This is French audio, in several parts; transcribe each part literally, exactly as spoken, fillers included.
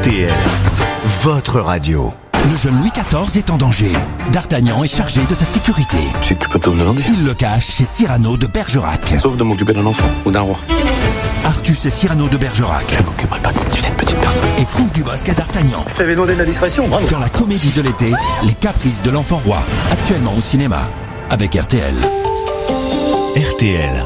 T L, votre radio. Le jeune Louis quatorze est en danger. D'Artagnan est chargé de sa sécurité. Tu peux te demander. Il le cache chez Cyrano de Bergerac. Sauf de m'occuper d'un enfant ou d'un roi. Artus et Cyrano de Bergerac. Je m'occuperai pas de cette vilaine petite personne. Et Franck Dubosc est d'Artagnan. Je t'avais demandé de la discrétion, bravo. Dans la comédie de l'été, Les Caprices de l'Enfant Roi. Actuellement au cinéma. Avec R T L. R T L.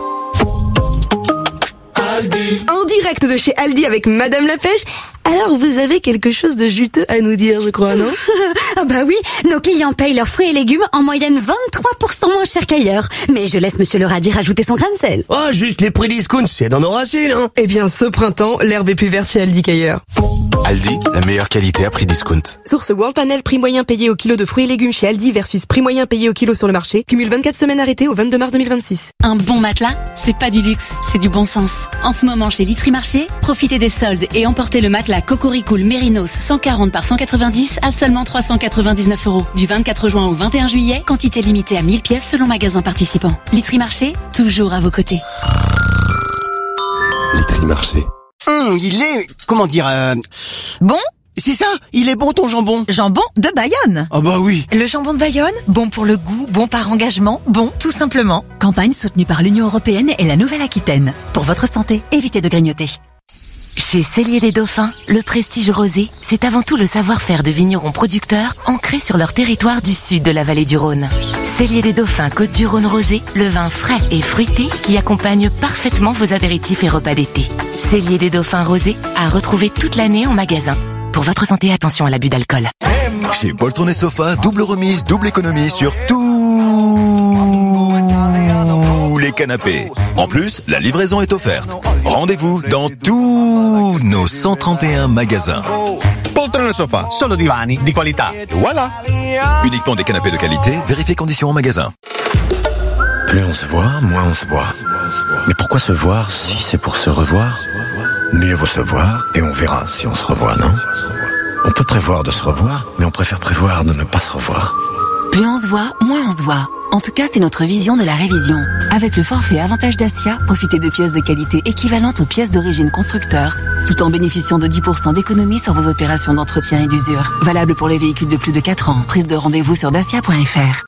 Aldi. En direct de chez Aldi avec Madame la Pêche. Alors, vous avez quelque chose de juteux à nous dire, je crois, non? Ah bah oui, nos clients payent leurs fruits et légumes en moyenne vingt-trois pour cent moins cher qu'ailleurs. Mais je laisse Monsieur le Radis rajouter son grain de sel. Oh, juste les prix discount, c'est dans nos racines, hein. Eh bien, ce printemps, l'herbe est plus verte chez Aldi qu'ailleurs. Aldi, la meilleure qualité à prix discount. Source World Panel, prix moyen payé au kilo de fruits et légumes chez Aldi versus prix moyen payé au kilo sur le marché. Cumule vingt-quatre semaines arrêtées au vingt-deux mars deux mille vingt-six. Un bon matelas, c'est pas du luxe, c'est du bon sens. En ce moment chez Litry Marché, profitez des soldes et emportez le matelas Cocoricool Mérinos cent quarante par cent quatre-vingt-dix à seulement trois cent quatre-vingt-dix-neuf euros. Du vingt-quatre juin au vingt et un juillet, quantité limitée à mille pièces selon magasin participant. Litry Marché, toujours à vos côtés. Litry Marché. Hum, il est, comment dire, euh... bon? C'est ça, il est bon ton jambon. Jambon de Bayonne. Ah bah oui. Le jambon de Bayonne, bon pour le goût, bon par engagement, bon tout simplement. Campagne soutenue par l'Union Européenne et la Nouvelle-Aquitaine. Pour votre santé, évitez de grignoter. Chez Cellier les Dauphins, le prestige rosé, c'est avant tout le savoir-faire de vignerons producteurs ancrés sur leur territoire du sud de la vallée du Rhône. Cellier les Dauphins Côte-du-Rhône rosé, le vin frais et fruité qui accompagne parfaitement vos apéritifs et repas d'été. Cellier les Dauphins rosé à retrouver toute l'année en magasin. Pour votre santé, attention à l'abus d'alcool. Chez Poltron et Sofa, double remise, double économie sur tous les canapés. En plus, la livraison est offerte. Rendez-vous dans tous nos cent trente et un magasins. Poltron et Sofa, solo divani di qualità. Voilà. Uniquement des canapés de qualité, vérifiez conditions en magasin. Plus on se voit, moins on se voit. Mais pourquoi se voir si c'est pour se revoir? Mieux vaut se voir et on verra si on se revoit, non? On peut prévoir de se revoir, mais on préfère prévoir de ne pas se revoir. Plus on se voit, moins on se voit. En tout cas, c'est notre vision de la révision. Avec le forfait Avantage Dacia, profitez de pièces de qualité équivalentes aux pièces d'origine constructeur, tout en bénéficiant de dix pour cent d'économie sur vos opérations d'entretien et d'usure. Valable pour les véhicules de plus de quatre ans. Prise de rendez-vous sur dacia point f r.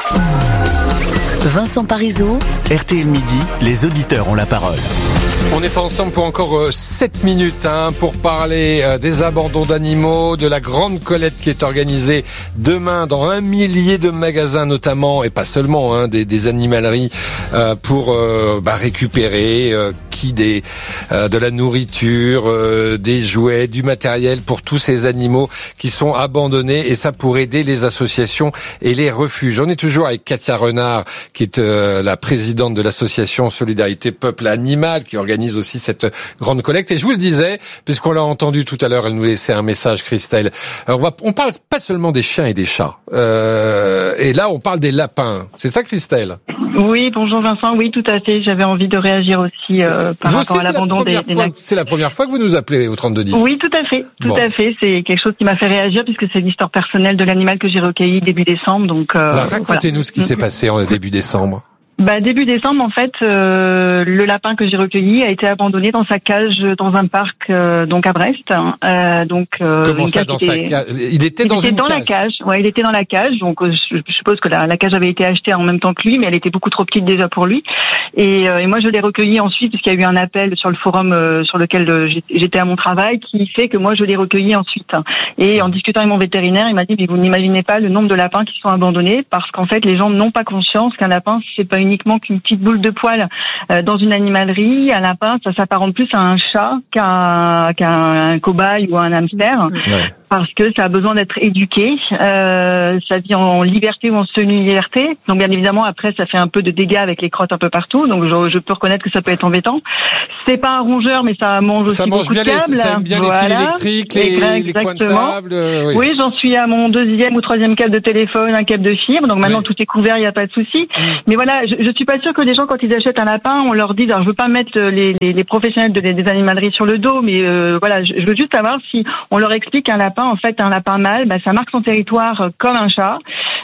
Vincent Parisot. R T L Midi, les auditeurs ont la parole. On est ensemble pour encore euh, sept minutes hein, pour parler euh, des abandons d'animaux, de la grande collecte qui est organisée demain dans un millier de magasins notamment, et pas seulement, hein, des, des animaleries euh, pour euh, bah, récupérer euh, qui des euh, de la nourriture, euh, des jouets, du matériel pour tous ces animaux qui sont abandonnés, et ça pour aider les associations et les refuges. On est toujours avec Katia Renard qui est euh, la présidente de l'association Solidarité Peuple Animal qui organise aussi cette grande collecte. Et je vous le disais, puisqu'on l'a entendu tout à l'heure, elle nous laissait un message, Christelle. Alors on, va, on parle pas seulement des chiens et des chats. Euh, et là, on parle des lapins. C'est ça, Christelle? Oui, bonjour Vincent. Oui, tout à fait. J'avais envie de réagir aussi euh, par vous rapport aussi, à l'abandon des... Fois, c'est la première fois que vous nous appelez au trente-deux dix. Oui, tout à fait. Tout bon. à fait. C'est quelque chose qui m'a fait réagir puisque c'est l'histoire personnelle de l'animal que j'ai recueilli début décembre. Donc, euh, Alors, racontez-nous voilà. ce qui s'est passé en début décembre. Bah début décembre en fait, euh, le lapin que j'ai recueilli a été abandonné dans sa cage dans un parc euh, donc à Brest. Euh, donc euh, comment ça dans sa cage? Il était dans il était une dans cage. la cage. Ouais, il était dans la cage. Donc euh, je, je suppose que la, la cage avait été achetée en même temps que lui, mais elle était beaucoup trop petite déjà pour lui. Et, euh, et moi je l'ai recueilli ensuite puisqu'il y a eu un appel sur le forum euh, sur lequel euh, j'étais à mon travail qui fait que moi je l'ai recueilli ensuite. Et en discutant avec mon vétérinaire, il m'a dit mais vous n'imaginez pas le nombre de lapins qui sont abandonnés parce qu'en fait les gens n'ont pas conscience qu'un lapin c'est pas uniquement qu'une petite boule de poil euh, dans une animalerie. Un lapin, ça s'apparente plus à un chat qu'à, qu'à un cobaye ou un hamster. Ouais. Parce que ça a besoin d'être éduqué, euh, ça vit en liberté ou en semi-liberté. Donc bien évidemment après ça fait un peu de dégâts avec les crottes un peu partout. Donc je, je peux reconnaître que ça peut être embêtant. C'est pas un rongeur mais ça mange aussi ça mange beaucoup bien de câbles. Les, ça aime bien voilà. les fils électriques, les, les coins de table. Euh, oui. oui, j'en suis à mon deuxième ou troisième câble de téléphone, un câble de fibre. Donc maintenant oui. tout est couvert, il n'y a pas de souci. Oui. Mais voilà, je, je suis pas sûre que les gens quand ils achètent un lapin, on leur dit. Alors je veux pas mettre les, les, les professionnels de, des animaleries sur le dos, mais euh, voilà, je, je veux juste savoir si on leur explique qu'un lapin, en fait, un lapin mâle, bah, ça marque son territoire comme un chat.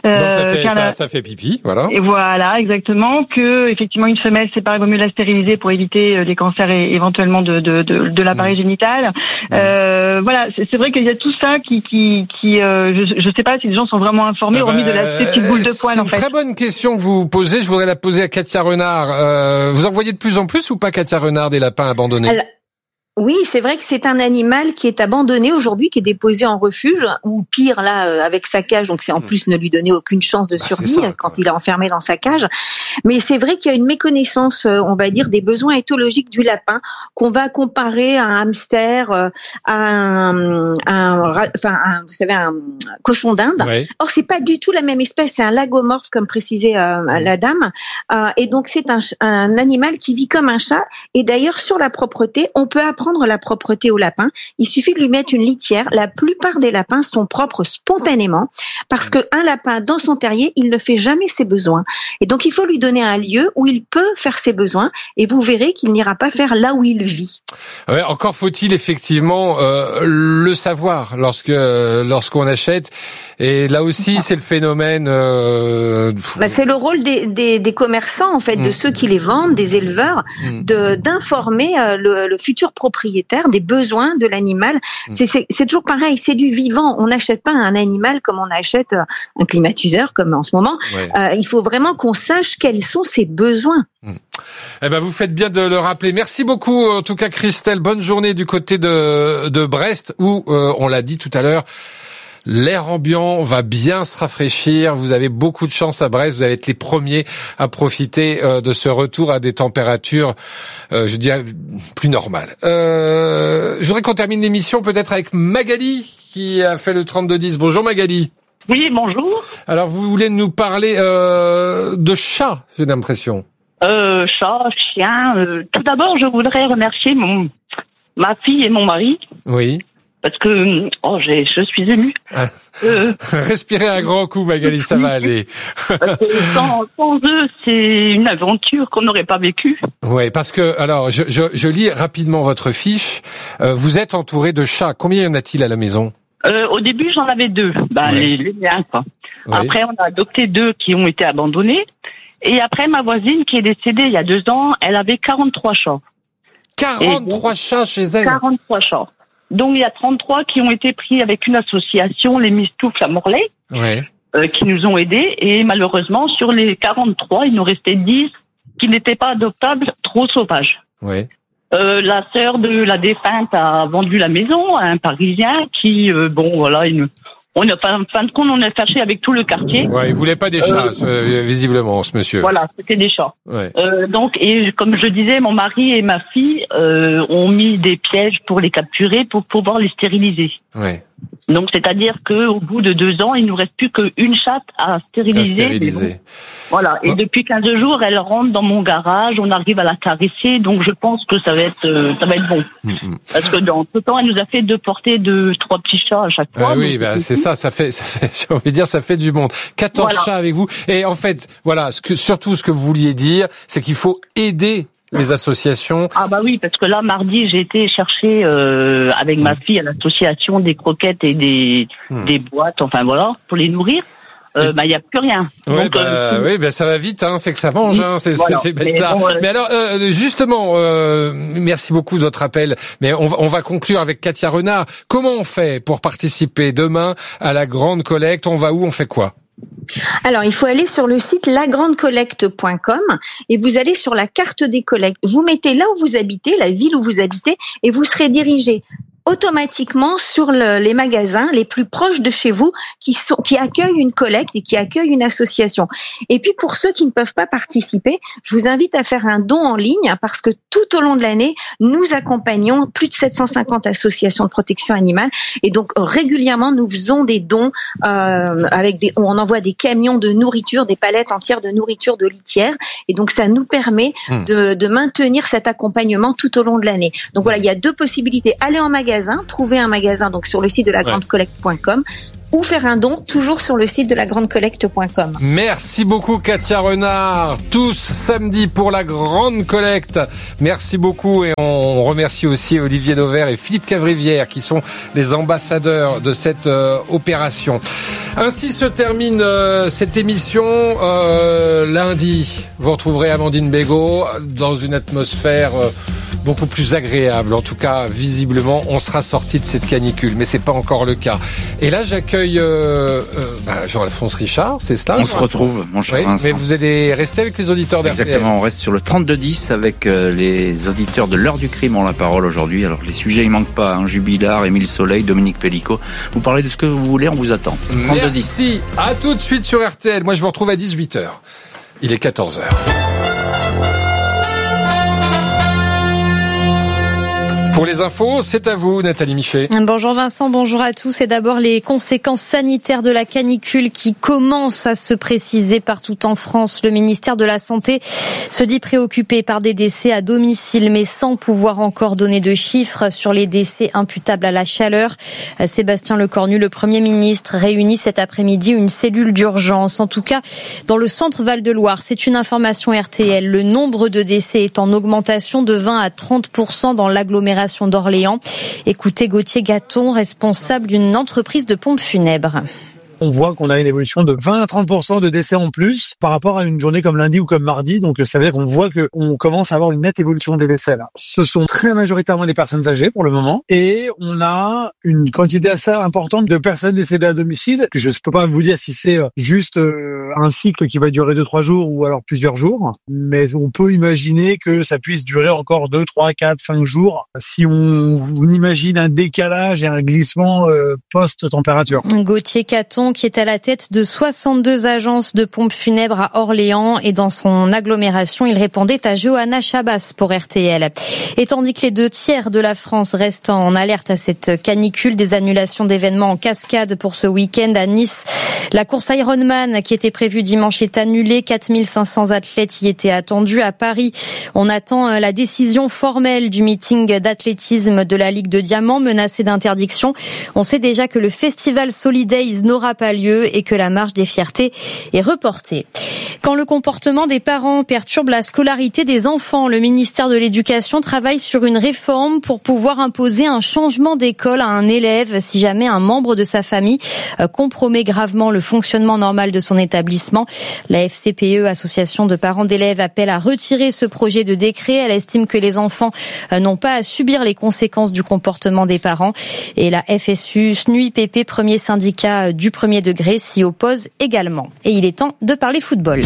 Euh, Donc ça fait, ça, la... ça fait pipi, voilà. Et voilà, exactement, que effectivement une femelle, c'est pareil, vaut mieux la stériliser pour éviter les cancers et éventuellement de de de, de l'appareil mmh. génital. Mmh. Euh, voilà, c'est, c'est vrai qu'il y a tout ça qui qui qui euh, je je sais pas si les gens sont vraiment informés, ah bah, hormis de la petite boule de poil en fait. C'est une très bonne question que vous posez. Je voudrais la poser à Katia Renard. Euh, vous en voyez de plus en plus ou pas, Katia Renard, des lapins abandonnés? Alors... Oui, c'est vrai que c'est un animal qui est abandonné aujourd'hui, qui est déposé en refuge, ou pire là euh, avec sa cage, donc c'est en plus ne lui donner aucune chance de bah, survie ça, quand il est enfermé dans sa cage. Mais c'est vrai qu'il y a une méconnaissance, euh, on va dire, des besoins éthologiques du lapin, qu'on va comparer à un hamster, euh, à un, un, enfin, un, vous savez, un cochon d'Inde. Ouais. Or, c'est pas du tout la même espèce, c'est un lagomorphe, comme précisait euh, ouais. la dame, euh, et donc c'est un, un animal qui vit comme un chat. Et d'ailleurs, sur la propreté, on peut apprendre Prendre la propreté au lapin. Il suffit de lui mettre une litière. La plupart des lapins sont propres spontanément parce que un lapin dans son terrier, il ne fait jamais ses besoins. Et donc il faut lui donner un lieu où il peut faire ses besoins et vous verrez qu'il n'ira pas faire là où il vit. Ouais, encore faut-il effectivement euh, le savoir lorsque euh, lorsqu'on achète. Et là aussi, c'est le phénomène. Euh... Bah, c'est le rôle des, des, des commerçants en fait, mmh. de ceux qui les vendent, des éleveurs, mmh. de d'informer euh, le, le futur propriétaire des besoins de l'animal. Mmh. C'est, c'est, c'est toujours pareil, c'est du vivant. On n'achète pas un animal comme on achète un climatiseur, comme en ce moment. Ouais. Euh, il faut vraiment qu'on sache quels sont ses besoins. Mmh. Eh ben, vous faites bien de le rappeler. Merci beaucoup, en tout cas, Christelle. Bonne journée du côté de, de Brest, où euh, on l'a dit tout à l'heure. L'air ambiant va bien se rafraîchir. Vous avez beaucoup de chance à Brest. Vous allez être les premiers à profiter euh, de ce retour à des températures, euh, je dirais, plus normales. Euh, je voudrais qu'on termine l'émission peut-être avec Magali qui a fait le trente-deux dix. Bonjour Magali. Oui, bonjour. Alors vous voulez nous parler euh, de chats, j'ai l'impression. Euh, chat, chien. Euh, tout d'abord, je voudrais remercier mon ma fille et mon mari. Oui. Parce que oh j'ai je suis émue. Ah. Euh, Respirez un grand coup, Magali, ça va aller. Parce que sans, sans eux, c'est une aventure qu'on n'aurait pas vécue. Ouais, parce que alors je je, je lis rapidement votre fiche. Euh, vous êtes entouré de chats. Combien y en a-t-il à la maison? Euh, au début, j'en avais deux. Bah ouais. les, les miens quoi. Ouais. Après, on a adopté deux qui ont été abandonnés. Et après, ma voisine qui est décédée il y a deux ans, elle avait quarante-trois chats. quarante-trois chats chez elle. quarante-trois chats. Donc, il y a trente-trois qui ont été pris avec une association, les Mistoufles à Morlaix, ouais. euh, qui nous ont aidés. Et malheureusement, sur les quarante-trois, il nous restait dix qui n'étaient pas adoptables, trop sauvages. Ouais. Euh, la sœur de la défunte a vendu la maison à un Parisien qui, euh, bon, voilà, il, on a, en fin de compte, on est fâché avec tout le quartier. Ouais, il voulait pas des chats, euh, visiblement, ce monsieur. Voilà, c'était des chats. Ouais. Euh, donc, et comme je disais, mon mari et ma fille euh, ont mis des pièges pour les capturer pour pouvoir les stériliser. Ouais. Donc, c'est-à-dire que au bout de deux ans, il nous reste plus qu'une chatte à stériliser. À stériliser. Bon, voilà. Et oh. depuis quinze jours, elle rentre dans mon garage. On arrive à la caresser. Donc, je pense que ça va être, euh, ça va être bon. Mm-hmm. Parce que dans ce temps, elle nous a fait deux portées de trois petits chats à chaque fois. Ah oui, bah, c'est ça. Ça fait, ça fait, j'ai envie de dire, ça fait du monde. quatorze voilà. chats avec vous. Et en fait, voilà, ce que, surtout ce que vous vouliez dire, c'est qu'il faut aider les associations. Ah bah oui, parce que là, mardi, j'ai été chercher euh, avec mmh. ma fille à l'association des croquettes et des mmh. des boîtes, enfin voilà, pour les nourrir. Euh, bah il y a plus rien. Ouais, Donc, bah, euh, oui, bah ça va vite, hein, c'est que ça mange, hein, c'est voilà. c'est bête mais, tard. bon, euh... mais alors, euh, justement, euh, merci beaucoup de votre appel. Mais on va, on va conclure avec Katia Renard. Comment on fait pour participer demain à la grande collecte? On va où? On fait quoi? Alors, il faut aller sur le site la grande collecte point com et vous allez sur la carte des collectes. Vous mettez là où vous habitez, la ville où vous habitez, et vous serez dirigé automatiquement sur le, les magasins les plus proches de chez vous qui sont qui accueillent une collecte et qui accueillent une association. Et puis pour ceux qui ne peuvent pas participer, je vous invite à faire un don en ligne parce que tout au long de l'année, nous accompagnons plus de sept cent cinquante associations de protection animale et donc régulièrement nous faisons des dons euh, avec des on envoie des camions de nourriture, des palettes entières de nourriture de litière et donc ça nous permet mmh. de, de maintenir cet accompagnement tout au long de l'année. Donc voilà, il y a deux possibilités, aller en magasin, trouver un magasin donc sur le site de la grande collecte point com ou faire un don toujours sur le site de la grande collecte point com. Merci beaucoup Katia Renard. Tous samedi pour la grande collecte. Merci beaucoup et on remercie aussi Olivier Dauvert et Philippe Cavrivière qui sont les ambassadeurs de cette euh, opération. Ainsi se termine euh, cette émission. Euh, lundi, vous retrouverez Amandine Bégaud dans une atmosphère euh, beaucoup plus agréable. En tout cas, visiblement, on sera sorti de cette canicule, mais c'est pas encore le cas. Et là, j'accueille euh, euh, bah, Jean-Alphonse Richard, c'est cela? On se retrouve, mon cher oui, Vincent. Mais vous allez rester avec les auditeurs d'R T L. Exactement, on reste sur le trente-deux dix avec euh, les auditeurs de l'heure du crime ont la parole aujourd'hui. Alors les sujets, ils manquent pas, hein. Jubilard, Émile Soleil, Dominique Pellicot. Vous parlez de ce que vous voulez, on vous attend. trente-deux dix. Merci, à tout de suite sur R T L. Moi, je vous retrouve à dix-huit heures. Il est quatorze heures. Pour les infos, c'est à vous, Nathalie Michet. Bonjour Vincent, bonjour à tous. Et d'abord, les conséquences sanitaires de la canicule qui commencent à se préciser partout en France. Le ministère de la Santé se dit préoccupé par des décès à domicile, mais sans pouvoir encore donner de chiffres sur les décès imputables à la chaleur. Sébastien Lecornu, le Premier ministre, réunit cet après-midi une cellule d'urgence. En tout cas, dans le centre Val-de-Loire, c'est une information R T L. Le nombre de décès est en augmentation de vingt à trente pour cent dans l'agglomération d'Orléans. Écoutez Gauthier Gaton, responsable d'une entreprise de pompes funèbres. On voit qu'on a une évolution de vingt à trente pour cent de décès en plus par rapport à une journée comme lundi ou comme mardi. Donc, ça veut dire qu'on voit qu'on commence à avoir une nette évolution des décès là. Ce sont très majoritairement des personnes âgées pour le moment. Et on a une quantité assez importante de personnes décédées à domicile. Je ne peux pas vous dire si c'est juste un cycle qui va durer deux, trois jours ou alors plusieurs jours. Mais on peut imaginer que ça puisse durer encore deux, trois, quatre, cinq jours si on, on imagine un décalage et un glissement euh, post-température. Gauthier Caton, qui est à la tête de soixante-deux agences de pompes funèbres à Orléans, et dans son agglomération, il répondait à Johanna Chabas pour R T L. Et tandis que les deux tiers de la France restent en alerte à cette canicule, des annulations d'événements en cascade pour ce week-end à Nice. La course Ironman qui était prévue dimanche est annulée. quatre mille cinq cents athlètes y étaient attendus. À Paris, on attend la décision formelle du meeting d'athlétisme de la Ligue de Diamant menacé d'interdiction. On sait déjà que le festival Solidays n'aura pas lieu et que la marche des fiertés est reportée. Quand le comportement des parents perturbe la scolarité des enfants, le ministère de l'Éducation travaille sur une réforme pour pouvoir imposer un changement d'école à un élève si jamais un membre de sa famille compromet gravement le fonctionnement normal de son établissement. La F C P E, association de parents d'élèves, appelle à retirer ce projet de décret. Elle estime que les enfants n'ont pas à subir les conséquences du comportement des parents. Et la F S U, S N U I P P, premier syndicat du premier degré, s'y oppose également. Et il est temps de parler football.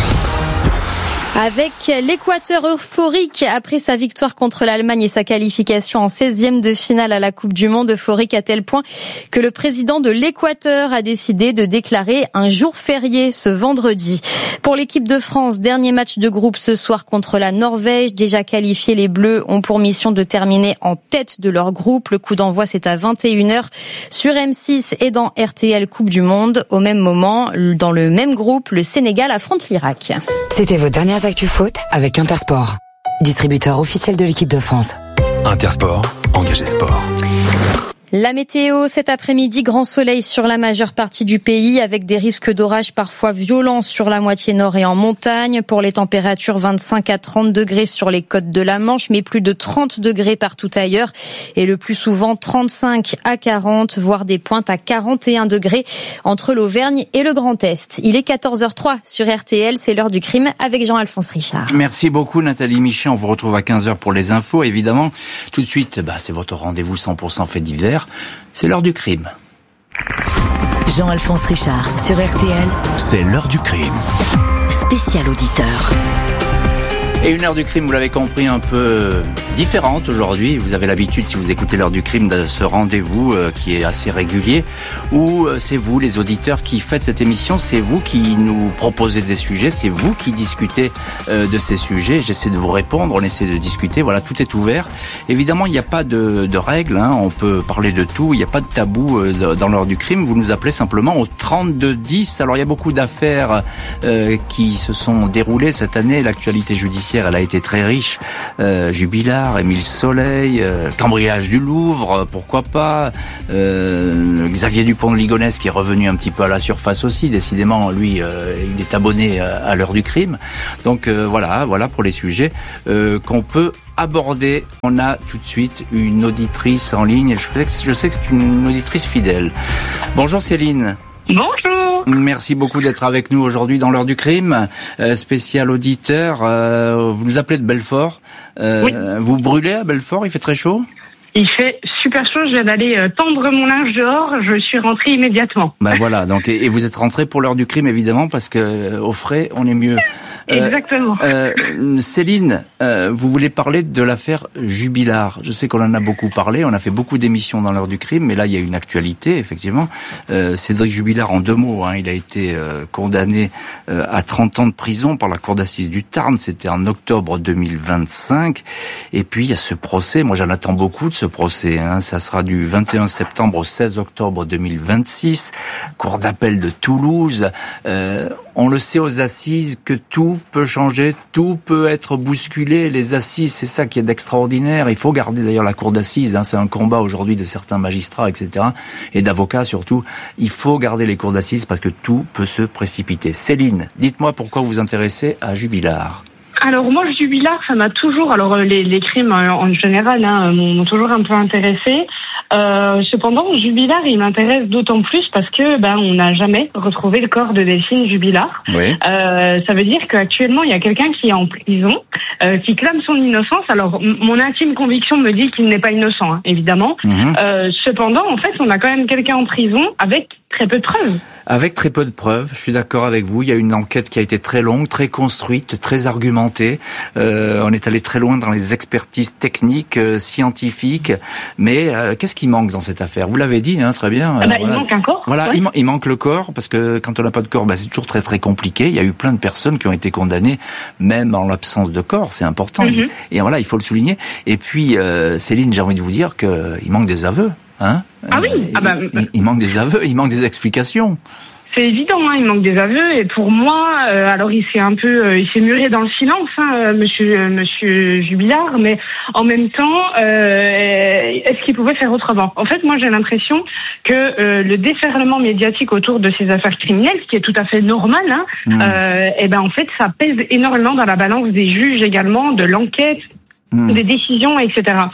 Avec l'Équateur euphorique après sa victoire contre l'Allemagne et sa qualification en seizième de finale à la Coupe du Monde, euphorique à tel point que le président de l'Équateur a décidé de déclarer un jour férié ce vendredi. Pour l'équipe de France, dernier match de groupe ce soir contre la Norvège. Déjà qualifiés, les Bleus ont pour mission de terminer en tête de leur groupe. Le coup d'envoi, c'est à vingt et une heures sur M six et dans R T L Coupe du Monde. Au même moment, dans le même groupe, le Sénégal affronte l'Irak. C'était vos dernières actus foot avec Intersport, distributeur officiel de l'équipe de France. Intersport, engagé sport. La météo, cet après-midi, grand soleil sur la majeure partie du pays avec des risques d'orage parfois violents sur la moitié nord et en montagne. Pour les températures, vingt-cinq à trente degrés sur les côtes de la Manche, mais plus de trente degrés partout ailleurs. Et le plus souvent, trente-cinq à quarante, voire des pointes à quarante et un degrés entre l'Auvergne et le Grand Est. Il est quatorze heures trois sur R T L, c'est l'heure du crime avec Jean-Alphonse Richard. Merci beaucoup Nathalie Michet, on vous retrouve à quinze heures pour les infos. Évidemment, tout de suite, bah, c'est votre rendez-vous cent pour cent fait divers. C'est l'heure du crime. Jean-Alphonse Richard sur R T L. C'est l'heure du crime. Spécial auditeur. Et une heure du crime, vous l'avez compris, un peu différente aujourd'hui. Vous avez l'habitude, si vous écoutez l'heure du crime, de ce rendez-vous euh, qui est assez régulier, où euh, c'est vous, les auditeurs, qui faites cette émission, c'est vous qui nous proposez des sujets, c'est vous qui discutez euh, de ces sujets. J'essaie de vous répondre, on essaie de discuter, voilà, tout est ouvert. Évidemment, il n'y a pas de, de règles, hein, on peut parler de tout, il n'y a pas de tabou euh, dans l'heure du crime. Vous nous appelez simplement au trente-deux dix. Alors, il y a beaucoup d'affaires euh, qui se sont déroulées cette année, l'actualité judiciaire, elle a été très riche. Euh, Jubilard, Émile Soleil, euh, cambriolage du Louvre, pourquoi pas. Euh, Xavier Dupont de Ligonnès qui est revenu un petit peu à la surface aussi. Décidément, lui, euh, il est abonné à, à l'heure du crime. Donc euh, voilà, voilà pour les sujets euh, qu'on peut aborder. On a tout de suite une auditrice en ligne. Je sais que, je sais que c'est une auditrice fidèle. Bonjour Céline. Bonjour. Merci beaucoup d'être avec nous aujourd'hui dans l'heure du crime. Euh, spécial auditeur, euh, vous nous appelez de Belfort. Euh, oui. Vous brûlez à Belfort, il fait très chaud ? Il fait super chaud, je viens d'aller euh, tendre mon linge dehors, je suis rentrée immédiatement. Ben voilà, donc et, et vous êtes rentrée pour l'heure du crime évidemment parce que euh, au frais on est mieux. Euh, Exactement. Euh, Céline, euh, vous voulez parler de l'affaire Jubilard. Je sais qu'on en a beaucoup parlé, on a fait beaucoup d'émissions dans l'heure du crime, mais là il y a une actualité effectivement. Euh, Cédric Jubilard, en deux mots, hein, il a été euh, condamné euh, à trente ans de prison par la cour d'assises du Tarn. C'était en octobre deux mille vingt-cinq. Et puis il y a ce procès. Moi j'en attends beaucoup de ce procès. Hein. Ça sera du vingt et un septembre au seize octobre deux mille vingt-six. Cour d'appel de Toulouse. Euh, on le sait aux assises que tout peut changer, tout peut être bousculé. Les assises, c'est ça qui est d'extraordinaire. Il faut garder d'ailleurs la cour d'assises. Hein. C'est un combat aujourd'hui de certains magistrats, et cetera. Et d'avocats surtout. Il faut garder les cours d'assises parce que tout peut se précipiter. Céline, dites-moi pourquoi vous vous intéressez à Jubilard. Alors moi, Jubilard, ça m'a toujours, alors les, les crimes en général hein, m'ont toujours un peu intéressé. Euh, cependant, Jubilard, il m'intéresse d'autant plus parce que ben on n'a jamais retrouvé le corps de Delphine Jubilard. Oui. Euh, ça veut dire qu'actuellement, il y a quelqu'un qui est en prison, euh, qui clame son innocence. Alors, m- mon intime conviction me dit qu'il n'est pas innocent, hein, évidemment. Mmh. Euh, cependant, en fait, on a quand même quelqu'un en prison avec très peu de preuves. Avec très peu de preuves, je suis d'accord avec vous. Il y a une enquête qui a été très longue, très construite, très argumentée. Euh, on est allé très loin dans les expertises techniques, euh, scientifiques. Mais euh, qu'est-ce qui manque dans cette affaire ? Vous l'avez dit, hein, très bien. Ah bah, euh, voilà. Il manque un corps. Voilà, ouais. il, man- il manque le corps parce que quand on n'a pas de corps, bah, c'est toujours très très compliqué. Il y a eu plein de personnes qui ont été condamnées, même en l'absence de corps. C'est important. Mm-hmm. Et voilà, il faut le souligner. Et puis, euh, Céline, j'ai envie de vous dire que il manque des aveux. Hein Ah oui. Ah bah, il, il manque des aveux, il manque des explications. C'est évident, hein, il manque des aveux. Et pour moi, euh, alors il s'est un peu, euh, il s'est muré dans le silence, hein, euh, Monsieur, euh, Monsieur Jubilard. Mais en même temps, euh, est-ce qu'il pouvait faire autrement ? En fait, moi, j'ai l'impression que euh, le déferlement médiatique autour de ces affaires criminelles, ce qui est tout à fait normal, hein, mmh. euh, et ben en fait, ça pèse énormément dans la balance des juges également, de l'enquête. Mmh. Des décisions, et cetera.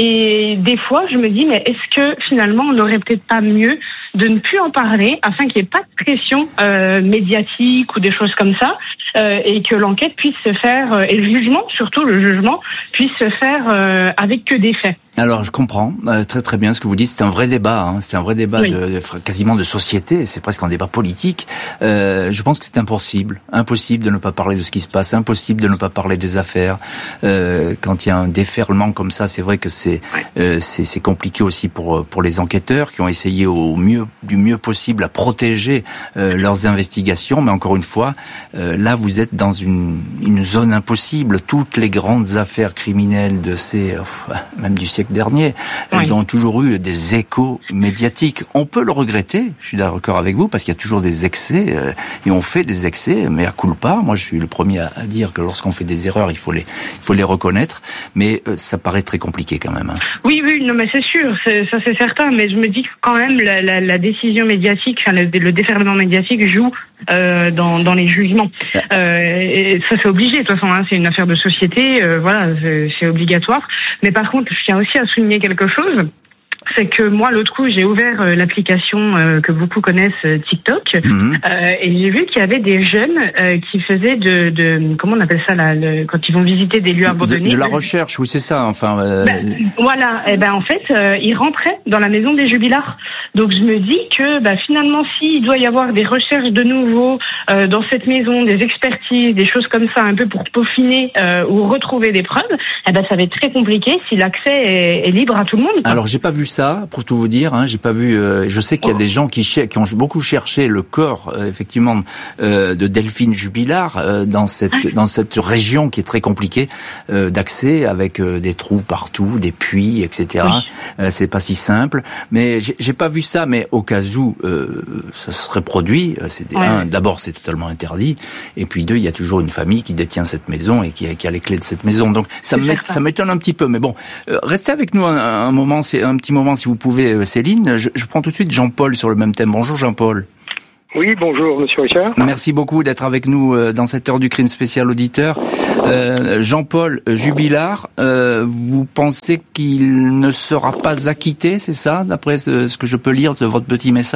Et des fois, je me dis, mais est-ce que finalement, on n'aurait peut-être pas mieux de ne plus en parler afin qu'il n'y ait pas de pression euh, médiatique ou des choses comme ça, euh, et que l'enquête puisse se faire, euh, et le jugement, surtout le jugement, puisse se faire euh, avec que des faits. Alors, je comprends euh, très très bien ce que vous dites. C'est un vrai débat. Hein. C'est un vrai débat oui. de, de quasiment de société. C'est presque un débat politique. Euh, je pense que c'est impossible, impossible de ne pas parler de ce qui se passe, impossible de ne pas parler des affaires. Euh, quand il y a un déferlement comme ça, c'est vrai que c'est euh, c'est, c'est compliqué aussi pour pour les enquêteurs qui ont essayé au mieux du mieux possible à protéger euh, leurs investigations. Mais encore une fois, euh, là, vous êtes dans une une zone impossible. Toutes les grandes affaires criminelles de ces euh, même du siècle dernier, elles oui. ont toujours eu des échos médiatiques. On peut le regretter, je suis d'accord avec vous, parce qu'il y a toujours des excès, euh, et on fait des excès, mais à culpa. Moi, je suis le premier à, à dire que lorsqu'on fait des erreurs, il faut les, il faut les reconnaître, mais euh, ça paraît très compliqué quand même. Hein. Oui, oui, non, mais c'est sûr, c'est, ça c'est certain, mais je me dis que quand même la, la, la décision médiatique, enfin, le, le déferlement médiatique joue euh, dans, dans les jugements. Euh, et ça c'est obligé, de toute façon, hein, c'est une affaire de société, euh, voilà, c'est, c'est obligatoire. Mais par contre, je tiens aussi à souligner quelque chose. C'est que moi, l'autre coup, j'ai ouvert euh, l'application euh, que beaucoup connaissent, euh, TikTok, mmh. euh, et j'ai vu qu'il y avait des jeunes euh, qui faisaient de, de, comment on appelle ça là, le, quand ils vont visiter des lieux abandonnés. De, de la recherche, oui, c'est ça. Enfin. Euh... Ben, voilà. Et ben en fait, euh, ils rentraient dans la maison des Jubilards. Donc je me dis que ben, finalement, s'il doit y avoir des recherches de nouveau euh, dans cette maison, des expertises, des choses comme ça, un peu pour peaufiner euh, ou retrouver des preuves, eh ben ça va être très compliqué si l'accès est, est libre à tout le monde. Quoi. Alors j'ai pas vu ça, pour tout vous dire. Hein, j'ai pas vu. Euh, je sais qu'il y a des gens qui, cher- qui ont beaucoup cherché le corps, euh, effectivement, euh, de Delphine Jubilard euh, dans cette ah. dans cette région qui est très compliquée euh, d'accès, avec euh, des trous partout, des puits, et cetera. Oui. Euh, c'est pas si simple. Mais j'ai, j'ai pas vu ça. Mais au cas où euh, ça serait produit, c'est ouais. un, d'abord c'est totalement interdit, et puis deux, il y a toujours une famille qui détient cette maison et qui a, qui a les clés de cette maison. Donc ça, m'ét- ça m'étonne un petit peu. Mais bon, euh, restez avec nous un, un moment, c'est un petit moment si vous pouvez, Céline. Je, je prends tout de suite Jean-Paul sur le même thème. Bonjour Jean-Paul. Oui, bonjour Monsieur Richard. Merci beaucoup d'être avec nous dans cette heure du crime spécial auditeur. Euh, Jean-Paul Jubilard, euh, vous pensez qu'il ne sera pas acquitté, c'est ça, d'après ce, ce que je peux lire de votre petit message ?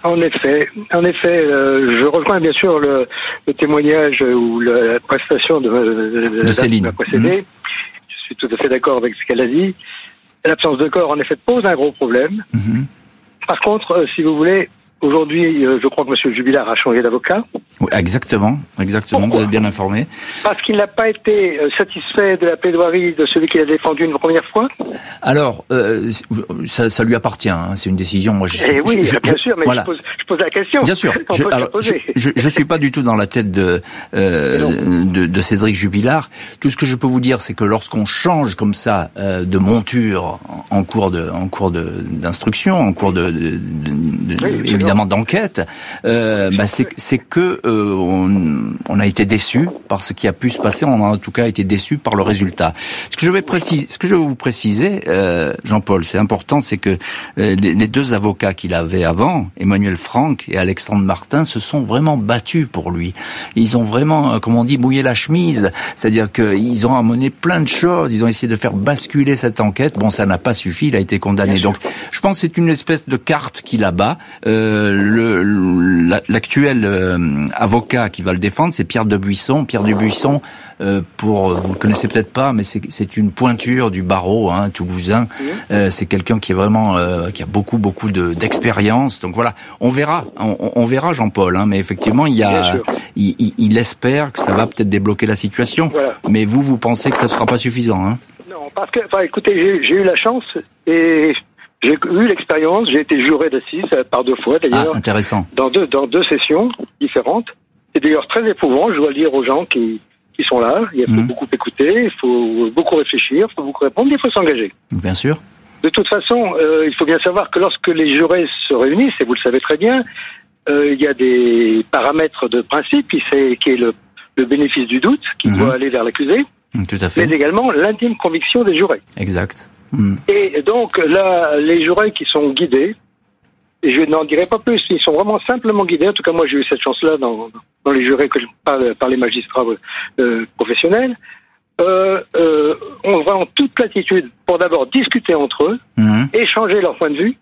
En effet, en effet, euh, je rejoins bien sûr le, le témoignage ou la prestation de, de, de Céline qui m'a précédé. Mmh. Je suis tout à fait d'accord avec ce qu'elle a dit. L'absence de corps, en effet, pose un gros problème. Mmh. Par contre, euh, si vous voulez, aujourd'hui, euh, je crois que M. Jubilard a changé d'avocat. Oui, exactement, exactement. Pourquoi ? Vous êtes bien informé. Parce qu'il n'a pas été euh, satisfait de la plaidoirie de celui qui l'a défendu une première fois. Alors, euh, ça, ça lui appartient. Hein, c'est une décision. Moi, je. Eh oui, je, bien je, sûr, mais voilà. je, pose, je pose la question. Bien sûr. On Je, peut alors, poser. je, je, je suis pas du tout dans la tête de, euh, de de Cédric Jubilard. Tout ce que je peux vous dire, c'est que lorsqu'on change comme ça euh, de monture en, en cours de en cours de d'instruction, en cours de, de, de, de oui, évidemment d'enquête. Euh, bah c'est, c'est que euh, on, on a été déçu par ce qui a pu se passer. On a en tout cas été déçu par le résultat. Ce que je vais préciser, ce que je vais vous préciser, euh, Jean-Paul, c'est important, c'est que euh, les, les deux avocats qu'il avait avant, Emmanuel Franck et Alexandre Martin, se sont vraiment battus pour lui. Ils ont vraiment, comme on dit, mouillé la chemise. C'est-à-dire qu'ils ont amené plein de choses. Ils ont essayé de faire basculer cette enquête. Bon, ça n'a pas suffi. Il a été condamné. Donc, je pense que c'est une espèce de carte qu'il abat. Euh, le, le L'actuel euh, avocat qui va le défendre, c'est Pierre Debuisson. Pierre Debuisson, euh, pour vous le connaissez peut-être pas, mais c'est, c'est une pointure du barreau hein, toulousain. Euh, c'est quelqu'un qui est vraiment, euh, qui a beaucoup, beaucoup de, d'expérience. Donc voilà, on verra, on, on verra Jean-Paul. Hein, mais effectivement, il y a, il, il, il espère que ça va peut-être débloquer la situation. Voilà. Mais vous, vous pensez que ça sera pas suffisant hein? Non, parce que, enfin, écoutez, j'ai, j'ai eu la chance et j'ai eu l'expérience, j'ai été juré d'assises par deux fois d'ailleurs. Ah, intéressant. Dans deux, dans deux sessions différentes. C'est d'ailleurs très éprouvant, je dois le dire aux gens qui, qui sont là. Il faut mmh. beaucoup écouter, il faut beaucoup réfléchir, il faut beaucoup répondre, il faut s'engager. Bien sûr. De toute façon, euh, il faut bien savoir que lorsque les jurés se réunissent, et vous le savez très bien, euh, il y a des paramètres de principe qui, c'est, qui est le, le bénéfice du doute, qui mmh. doit aller vers l'accusé. Tout à fait. Mais également l'intime conviction des jurés. Exact. Et donc là, les jurés qui sont guidés, et je n'en dirai pas plus, ils sont vraiment simplement guidés. En tout cas, moi, j'ai eu cette chance-là dans, dans les jurés que je parle par les magistrats euh, professionnels. Euh, euh, on va en toute latitude pour d'abord discuter entre eux, mmh. échanger leur point de vue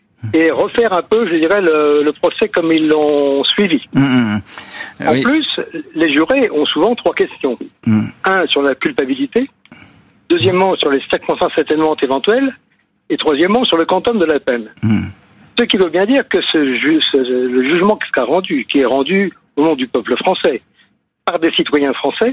et refaire un peu, je dirais, le, le procès comme ils l'ont suivi. Mmh. En oui. plus, les jurés ont souvent trois questions. Mmh. Un, sur la culpabilité. Deuxièmement, sur les circonstances atténuantes éventuelles. Et troisièmement, sur le quantum de la peine. Mmh. Ce qui veut bien dire que ce, ju- ce, le jugement qui sera rendu, qui est rendu au nom du peuple français, par des citoyens français,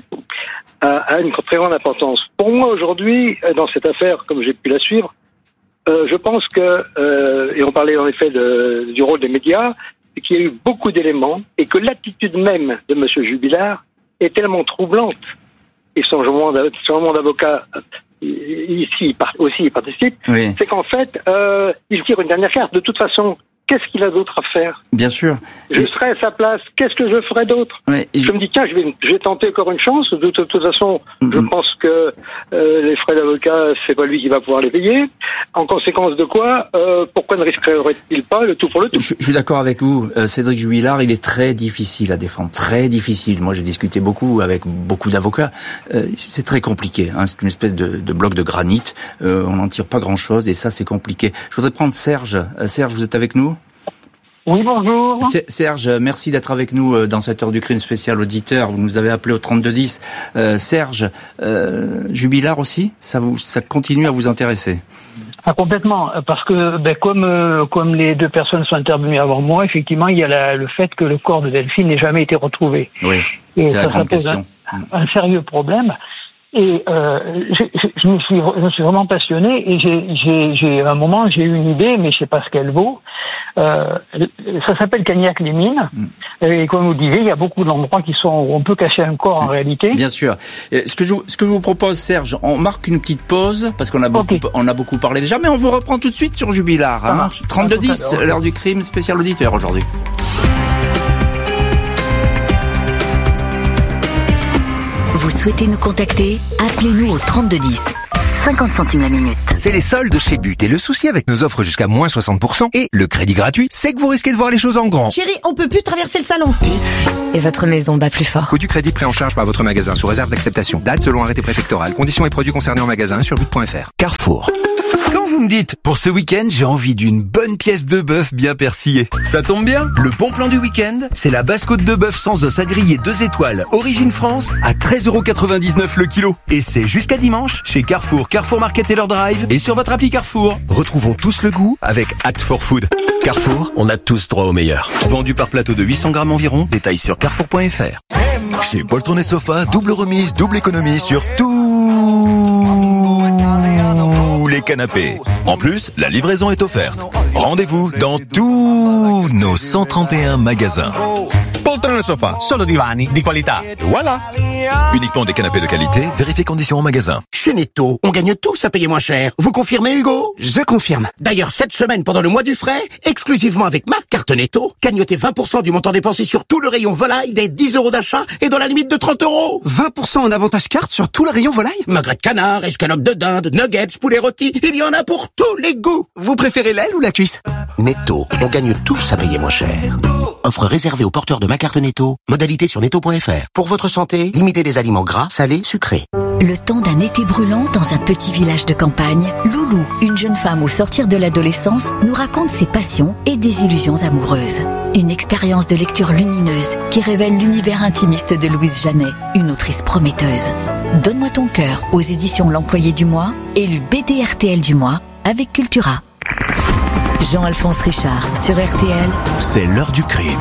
a, a une très grande importance. Pour moi, aujourd'hui, dans cette affaire, comme j'ai pu la suivre, euh, je pense que, euh, et on parlait en effet de, du rôle des médias, c'est qu'il y a eu beaucoup d'éléments et que l'attitude même de M. Jubilard est tellement troublante. Et son moment d'avocat ici aussi il participe, oui. c'est qu'en fait, euh, il tire une dernière carte. De toute façon, qu'est-ce qu'il a d'autre à faire ? Bien sûr. Je et... serais à sa place, qu'est-ce que je ferais d'autre ? oui. Je me dis, tiens, je vais, je vais tenter encore une chance. De, de, de toute façon, mm-hmm. je pense que euh, les frais d'avocat, c'est pas lui qui va pouvoir les payer. En conséquence de quoi, euh, pourquoi ne risquerait-il pas le tout pour le tout ? Je, je suis d'accord avec vous. Euh, Cédric Jubilard, il est très difficile à défendre. Très difficile. Moi, j'ai discuté beaucoup avec beaucoup d'avocats. Euh, c'est très compliqué. Hein. C'est une espèce de, de bloc de granit. Euh, on n'en tire pas grand-chose et ça, c'est compliqué. Je voudrais prendre Serge. Euh, Serge, vous êtes avec nous ? Oui, bonjour. Serge, merci d'être avec nous dans cette heure du crime spécial auditeur. Vous nous avez appelé au trente-deux dix. Euh, Serge, euh, Jubilard aussi, ça vous, ça continue à vous intéresser ? Ah, complètement, parce que ben, comme euh, comme les deux personnes sont intervenues avant moi, effectivement, il y a la, le fait que le corps de Delphine n'ait jamais été retrouvé. Oui, et c'est ça, la grande ça pose question. Un, un sérieux problème. Et euh, je, je, je, me suis, je me suis vraiment passionné et j'ai, j'ai, j'ai à un moment j'ai eu une idée, mais je sais pas ce qu'elle vaut. Euh, ça s'appelle Cagnac-les-Mines. Mm. Et comme vous disiez, il y a beaucoup d'endroits qui sont où on peut cacher un corps en réalité. Bien sûr. Ce que je, ce que je vous propose, Serge, on marque une petite pause parce qu'on a beaucoup, okay. on a beaucoup parlé déjà, mais on vous reprend tout de suite sur Jubilard. Hein. trente-deux dix, l'heure du crime spécial auditeur aujourd'hui. Vous souhaitez nous contacter ? Appelez-nous au trente-deux dix. cinquante centimes la minute. C'est les soldes chez But et le souci avec nos offres jusqu'à moins soixante pour cent et le crédit gratuit, c'est que vous risquez de voir les choses en grand. Chérie, on peut plus traverser le salon. But. Et votre maison bat plus fort. Coût du crédit pris en charge par votre magasin sous réserve d'acceptation. Date selon arrêté préfectoral. Conditions et produits concernés en magasin sur but point f r. Carrefour. Quand vous me dites? Pour ce week-end, j'ai envie d'une bonne pièce de bœuf bien persillée. Ça tombe bien, le bon plan du week-end, c'est la basse-côte de bœuf sans os à griller deux étoiles, origine France, à treize euros quatre-vingt-dix-neuf le kilo. Et c'est jusqu'à dimanche, chez Carrefour, Carrefour Market et leur drive, et sur votre appli Carrefour. Retrouvons tous le goût avec Act for Food. Carrefour, on a tous droit au meilleur. Vendu par plateau de huit cents grammes environ, détail sur carrefour point f r. Chez Poltron et Sofa, double remise, double économie sur tous les canapés. En plus, la livraison est offerte. Rendez-vous dans tous nos cent trente et un magasins. Poltron e Sofa, solo divani di qualità. Voilà. Uniquement des canapés de qualité, vérifiez conditions en magasin. Chez Netto, on gagne tous à payer moins cher. Vous confirmez, Hugo? Je confirme. D'ailleurs, cette semaine, pendant le mois du frais, exclusivement avec ma carte Netto, cagnotez vingt pour cent du montant dépensé sur tout le rayon volaille des dix euros d'achat et dans la limite de trente euros. vingt pour cent en avantage carte sur tout le rayon volaille? Magret de canard, escalope de dinde, nuggets, poulet rôti, il y en a pour tous les goûts. Vous préférez l'aile ou la cuisse? Netto, on gagne tous à payer moins cher. Offre réservée aux porteurs de ma carte Netto. Modalité sur netto point f r. Pour votre santé, limitez les aliments gras, salés, sucrés. Le temps d'un été brûlant dans un petit village de campagne, Loulou, une jeune femme au sortir de l'adolescence, nous raconte ses passions et désillusions amoureuses. Une expérience de lecture lumineuse qui révèle l'univers intimiste de Louise Janet, une autrice prometteuse. Donne-moi ton cœur aux éditions L'Employé du mois, élu B D R T L du mois avec Cultura. Jean-Alphonse Richard sur R T L. C'est l'heure du crime.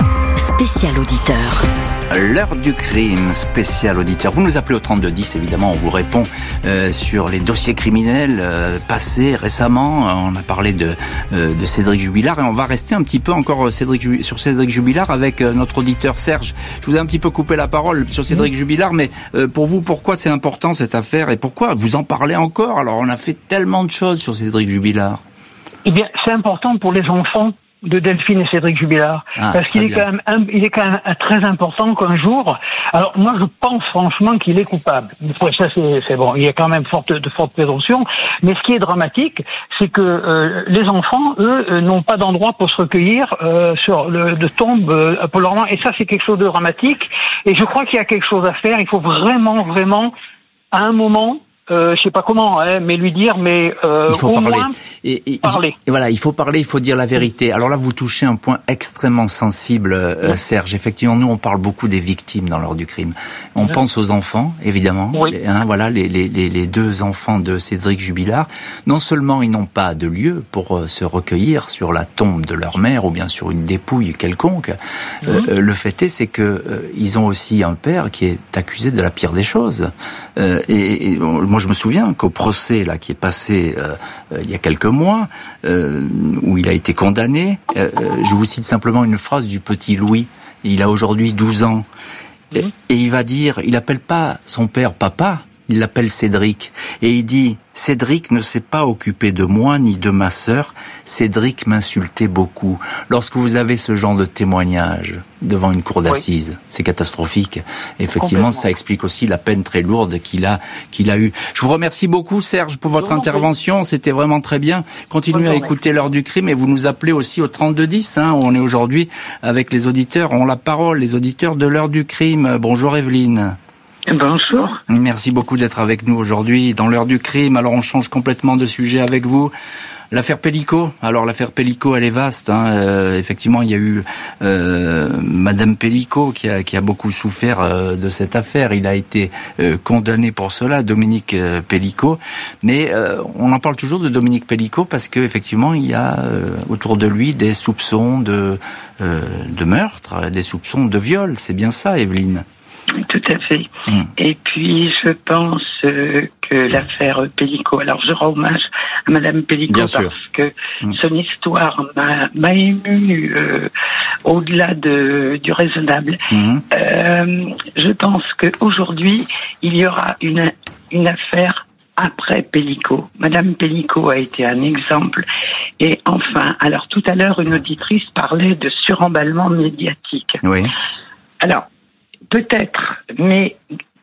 Spécial auditeur. L'heure du crime, spécial auditeur. Vous nous appelez au trente-deux dix, évidemment, on vous répond euh, sur les dossiers criminels euh, passés récemment. On a parlé de, euh, de Cédric Jubilard et on va rester un petit peu encore Cédric, sur Cédric Jubilard avec euh, notre auditeur Serge. Je vous ai un petit peu coupé la parole sur Cédric mmh. Jubilard, mais euh, pour vous, pourquoi c'est important cette affaire et pourquoi vous en parlez encore? Alors, on a fait tellement de choses sur Cédric Jubilard. Eh bien, c'est important pour les enfants de Delphine et Cédric Jubilard, ah, parce qu'il est bien. quand même, un, il est quand même très important qu'un jour. Alors moi, je pense franchement qu'il est coupable. Pour ça, c'est, c'est bon. Il y a quand même forte, de fortes présomptions. Mais ce qui est dramatique, c'est que euh, les enfants, eux, euh, n'ont pas d'endroit pour se recueillir euh, sur le de tombes euh, pour leur main. Et ça, c'est quelque chose de dramatique. Et je crois qu'il y a quelque chose à faire. Il faut vraiment, vraiment, à un moment. Euh, je sais pas comment, hein, mais lui dire, mais euh, il faut au parler. moins et, et, parler. Et voilà, il faut parler, il faut dire la vérité. Alors là, vous touchez un point extrêmement sensible, euh, ouais. Serge. Effectivement, nous, on parle beaucoup des victimes dans l'heure du crime. On ouais. pense aux enfants, évidemment. Oui. Les, hein, voilà, les, les, les deux enfants de Cédric Jubilard. Non seulement ils n'ont pas de lieu pour euh, se recueillir sur la tombe de leur mère ou bien sur une dépouille quelconque. Mmh. Euh, le fait est, c'est que euh, ils ont aussi un père qui est accusé de la pire des choses. Euh, et, et moi, je me souviens qu'au procès là qui est passé euh, euh, il y a quelques mois, euh, où il a été condamné, euh, je vous cite simplement une phrase du petit Louis. Il a aujourd'hui douze ans. Mmh. Et, et il va dire, il appelle pas son père papa, il l'appelle Cédric. Et il dit, Cédric ne s'est pas occupé de moi ni de ma sœur. Cédric m'insultait beaucoup. Lorsque vous avez ce genre de témoignage devant une cour d'assises, oui. c'est catastrophique. Effectivement, ça explique aussi la peine très lourde qu'il a, qu'il a eue. Je vous remercie beaucoup, Serge, pour votre non, intervention. Oui. C'était vraiment très bien. Continuez à écouter l'heure du crime et vous nous appelez aussi au trente-deux dix. Hein. On est aujourd'hui avec les auditeurs, on la parole, les auditeurs de l'heure du crime. Bonjour Evelyne. Bonjour. Merci beaucoup d'être avec nous aujourd'hui dans l'heure du crime. Alors on change complètement de sujet avec vous. L'affaire Pellico. Alors l'affaire Pellico, elle est vaste. Hein. Euh, effectivement, il y a eu euh, Madame Pellico qui a, qui a beaucoup souffert euh, de cette affaire. Il a été euh, condamné pour cela, Dominique euh, Pellico. Mais euh, on en parle toujours de Dominique Pellico parce que effectivement, il y a euh, autour de lui des soupçons de euh, de meurtre, des soupçons de viol. C'est bien ça, Evelyne? Tout à fait. Mmh. Et puis, je pense euh, que l'affaire Pellico, alors je rends hommage à Madame Pellico Bien parce sûr. que mmh. son histoire m'a, m'a ému euh, au-delà de, du raisonnable. Mmh. Euh, je pense qu'aujourd'hui, il y aura une, une affaire après Pellico. Madame Pellico a été un exemple. Et enfin, alors tout à l'heure, une auditrice parlait de suremballement médiatique. Oui. Alors, peut-être, mais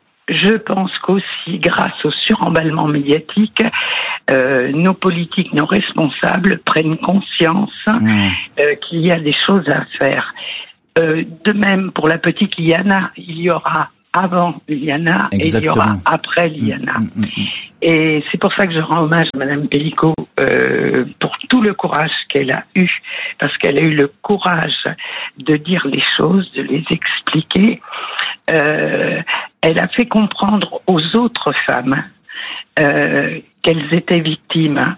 je pense qu'aussi, grâce au suremballement médiatique, euh, nos politiques, nos responsables prennent conscience mmh. euh, qu'il y a des choses à faire. Euh, de même, pour la petite Liana, il y aura avant Liana Exactement. et il y aura après Liana. Mmh, mmh, mmh. Et c'est pour ça que je rends hommage à Madame Pellicot euh, pour tout le courage qu'elle a eu, parce qu'elle a eu le courage de dire les choses, de les expliquer. Euh, elle a fait comprendre aux autres femmes euh, qu'elles étaient victimes.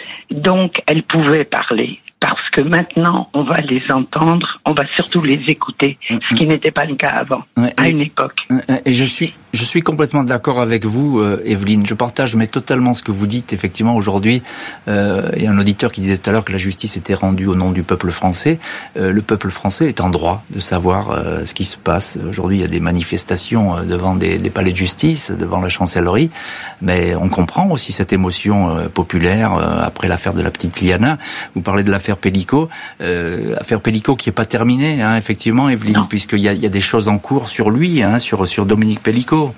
Donc, elles pouvaient parler. Parce que maintenant, on va les entendre, on va surtout les écouter, ce qui n'était pas le cas avant, ouais, à une époque. Et je suis, je suis complètement d'accord avec vous, euh, Evelyne. Je partage mais totalement ce que vous dites. Effectivement, aujourd'hui, euh, il y a un auditeur qui disait tout à l'heure que la justice était rendue au nom du peuple français. Euh, le peuple français est en droit de savoir euh, ce qui se passe. Aujourd'hui, il y a des manifestations euh, devant des, des palais de justice, devant la chancellerie, mais on comprend aussi cette émotion euh, populaire euh, après l'affaire de la petite Liana. Vous parlez de l'affaire Pellicot, euh, affaire Pellicot qui est pas terminée, hein, effectivement, Evelyne, puisqu'il y a, il y a des choses en cours sur lui, hein, sur sur Dominique Pellicot.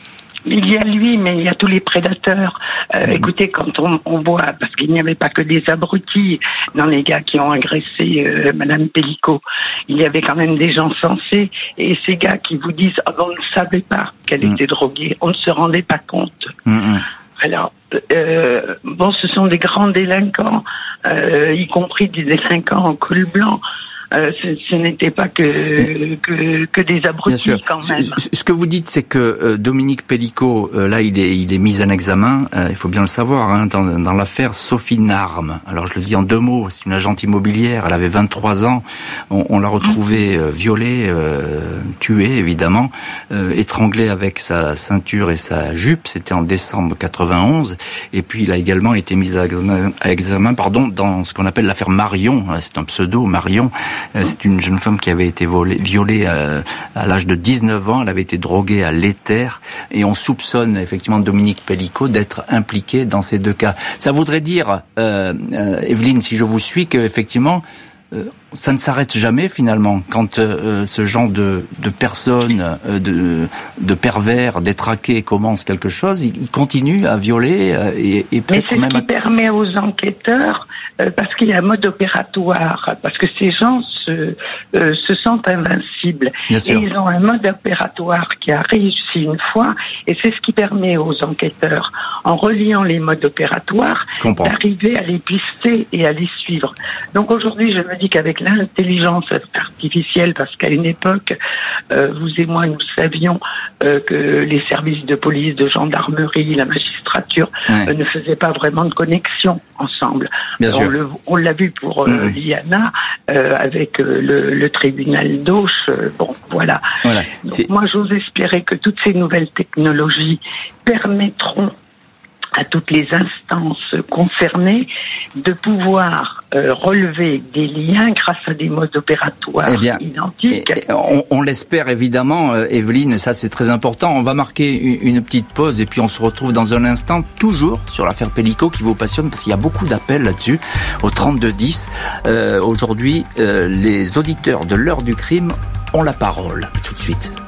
Il y a lui, mais il y a tous les prédateurs. Euh, mmh. Écoutez, quand on, on voit, parce qu'il n'y avait pas que des abrutis dans les gars qui ont agressé euh, Madame Pellicot, il y avait quand même des gens sensés, et ces gars qui vous disent oh, on ne savait pas qu'elle mmh. était droguée, on ne se rendait pas compte. Mmh. Alors, euh, bon, ce sont des grands délinquants, euh, y compris des délinquants en col blanc. Euh, ce, ce n'était pas que, que que des abrutis quand même. Ce, ce que vous dites, c'est que euh, Dominique Pellicot, euh, là, il est il est mis en examen. Euh, il faut bien le savoir, hein, dans, dans l'affaire Sophie Narme. Alors, je le dis en deux mots. C'est une agente immobilière. Elle avait vingt-trois ans. On, on l'a retrouvée euh, violée, euh, tuée évidemment, euh, étranglée avec sa ceinture et sa jupe. C'était en décembre quatre-vingt-onze. Et puis, il a également été mis à examen, à examen, pardon, dans ce qu'on appelle l'affaire Marion. C'est un pseudo, Marion. C'est une jeune femme qui avait été volée, violée euh, à l'âge de dix-neuf ans. Elle avait été droguée à l'éther. Et on soupçonne effectivement Dominique Pellicot d'être impliqué dans ces deux cas. Ça voudrait dire, euh, euh, Evelyne, si je vous suis, qu'effectivement, euh, ça ne s'arrête jamais finalement. Quand euh, ce genre de, de personnes, euh, de, de pervers, détraqués commencent quelque chose, ils, ils continuent à violer euh, et, et peut-être même... Mais c'est ce qui à... permet aux enquêteurs, euh, parce qu'il y a un mode opératoire, parce que ces gens se, euh, se sentent invincibles. Et ils ont un mode opératoire qui a réussi une fois, et c'est ce qui permet aux enquêteurs, en reliant les modes opératoires, d'arriver à les pister et à les suivre. Donc aujourd'hui, je me dis qu'avec l'intelligence artificielle, parce qu'à une époque, euh, vous et moi, nous savions euh, que les services de police, de gendarmerie, la magistrature ouais. euh, ne faisaient pas vraiment de connexion ensemble. Bien on, sûr. le, on l'a vu pour euh, mmh. Liana, euh, avec euh, le, le tribunal d'Auch. Euh, bon, voilà. voilà. Donc, moi, j'ose espérer que toutes ces nouvelles technologies permettront à toutes les instances concernées de pouvoir euh, relever des liens grâce à des modes opératoires eh bien, identiques. Et, et on, on l'espère évidemment, euh, Evelyne, ça c'est très important. On va marquer une, une petite pause et puis on se retrouve dans un instant, toujours sur l'affaire Pellicot qui vous passionne, parce qu'il y a beaucoup d'appels là-dessus, au trente-deux dix. Euh, aujourd'hui, euh, les auditeurs de l'heure du crime ont la parole. Tout de suite.